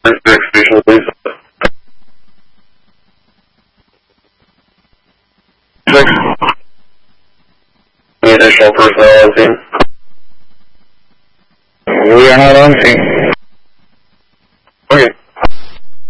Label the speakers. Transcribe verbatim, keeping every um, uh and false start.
Speaker 1: Station, please. Six. Any additional personnel on scene?
Speaker 2: We are not on scene.